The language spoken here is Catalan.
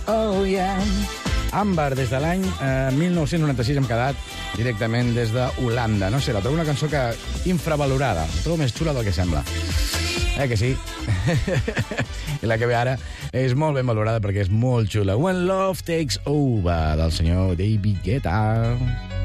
Oh, yeah. Amber, des de l'any 1996 hem quedat directament des d'Holanda. No sé, la trobo una cançó que infravalorada. La trobo més xula del que sembla. Que sí? I la que ve ara és molt ben valorada perquè és molt xula. When Love Takes Over, del senyor David Guetta.